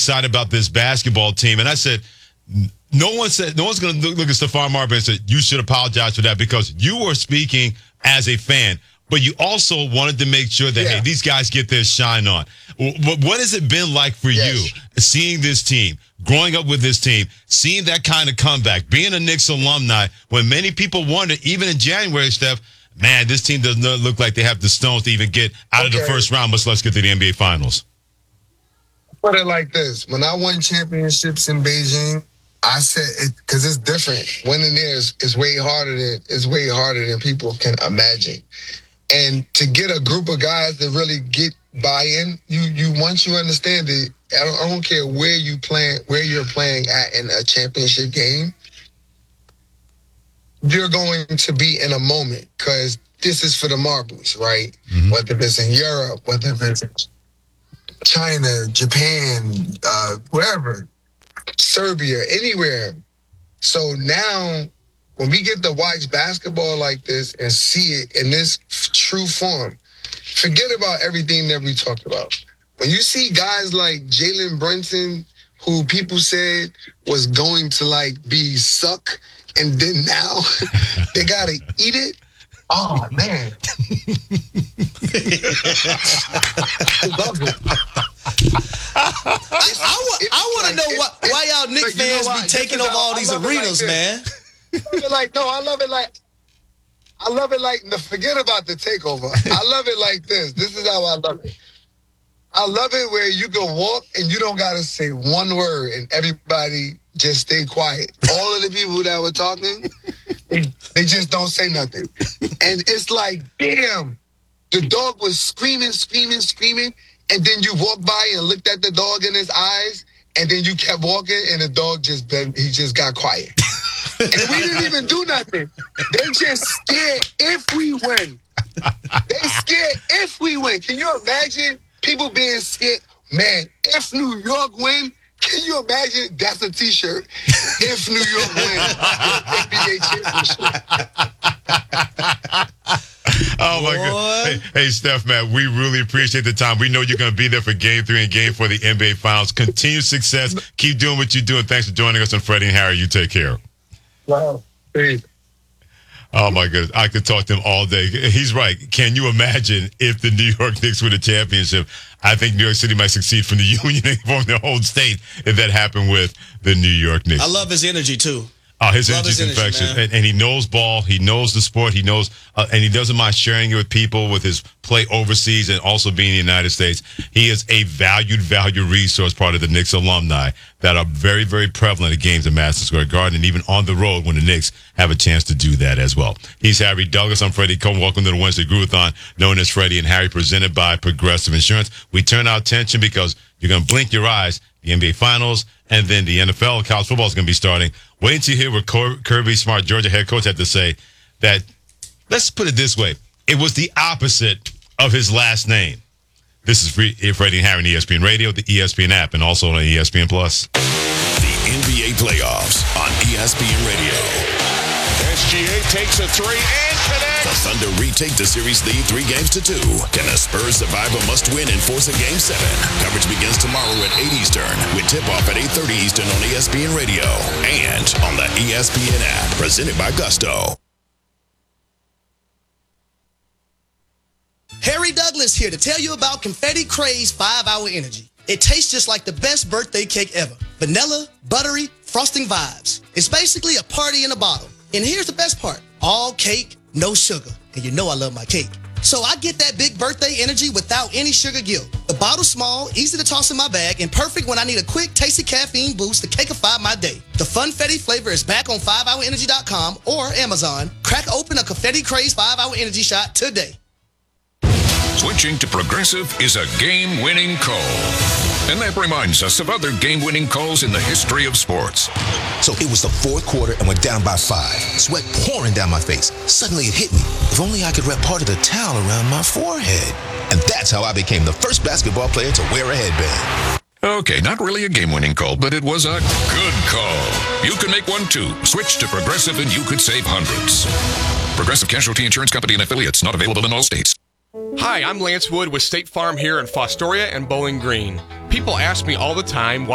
excited about this basketball team. And I said, no one's going to look at Stephon Marbury and say, you should apologize for that because you were speaking as a fan. But you also wanted to make sure that, hey, these guys get their shine on. What has it been like for you seeing this team, growing up with this team, seeing that kind of comeback, being a Knicks alumni, when many people wonder, even in January, Steph, man, this team does not look like they have the stones to even get out of the first round, much less get to the NBA Finals. Put it like this. When I won championships in Beijing, I said, because it's different. Winning there is way harder than people can imagine. And to get a group of guys that really get buy-in, you once you understand it, I don't care where you're playing at in a championship game, you're going to be in a moment because this is for the marbles, right? Mm-hmm. Whether it's in Europe, whether it's in China, Japan, wherever, Serbia, anywhere. So now, when we get to watch basketball like this and see it in this true form, forget about everything that we talked about. When you see guys like Jalen Brunson, who people said was going to be suck, and then now they got to eat it. Oh, man. I love it. I want to know why y'all Knicks fans be taking over all these arenas, man. I love it like, forget about the takeover. I love it like this. This is how I love it. I love it where you can walk and you don't got to say one word and everybody just stay quiet. All of the people that were talking, they just don't say nothing. And it's like, damn, the dog was screaming, and then you walked by and looked at the dog in his eyes, and then you kept walking and the dog just got quiet. And we didn't even do nothing. They just scared if we win. They scared if we win. Can you imagine people being scared? Man, if New York win, can you imagine? That's a T-shirt. If New York win, NBA championship. Oh, my God. Hey, Steph, man, we really appreciate the time. We know you're going to be there for Game 3 and Game 4 of the NBA Finals. Continued success. Keep doing what you're doing. Thanks for joining us on Freddie and Harry. You take care. Wow. Hey. Oh, my goodness. I could talk to him all day. He's right. Can you imagine if the New York Knicks win a championship? I think New York City might succeed from the union and from their whole state if that happened with the New York Knicks. I love his energy, too. His energy's infectious. And he knows ball. He knows the sport. He knows, and he doesn't mind sharing it with people with his play overseas and also being in the United States. He is a valued resource, part of the Knicks alumni that are very, very prevalent at games at Madison Square Garden and even on the road when the Knicks have a chance to do that as well. He's Harry Douglas. I'm Freddie Coleman. Welcome to the Wednesday Groovathon, known as Freddie and Harry, presented by Progressive Insurance. We turn our attention because you're going to blink your eyes. The NBA Finals, and then the NFL, college football is going to be starting. Wait until you hear what Kirby Smart, Georgia head coach, had to say that, let's put it this way, it was the opposite of his last name. This is Freddie and Harry on ESPN Radio, the ESPN app, and also on ESPN+. The NBA playoffs on ESPN Radio. SGA takes a three and connects. The Thunder retake the series lead 3-2. Can the Spurs survive a must-win and force a Game 7? Coverage begins tomorrow at 8 Eastern with tip-off at 8:30 Eastern on ESPN Radio and on the ESPN app. Presented by Gusto. Harry Douglas here to tell you about Confetti Craze 5-Hour Energy. It tastes just like the best birthday cake ever. Vanilla, buttery, frosting vibes. It's basically a party in a bottle. And here's the best part. All cake, no sugar. And you know I love my cake. So I get that big birthday energy without any sugar guilt. The bottle's small, easy to toss in my bag, and perfect when I need a quick, tasty caffeine boost to cakeify my day. The Funfetti flavor is back on 5hourenergy.com or Amazon. Crack open a Confetti Craze 5-Hour Energy shot today. Switching to Progressive is a game-winning call. And that reminds us of other game-winning calls in the history of sports. So it was the fourth quarter and we're down by 5. Sweat pouring down my face. Suddenly it hit me. If only I could wrap part of the towel around my forehead. And that's how I became the first basketball player to wear a headband. Okay, not really a game-winning call, but it was a good call. You can make one too. Switch to Progressive and you could save hundreds. Progressive Casualty Insurance Company and affiliates, not available in all states. Hi, I'm Lance Wood with State Farm here in Fostoria and Bowling Green. People ask me all the time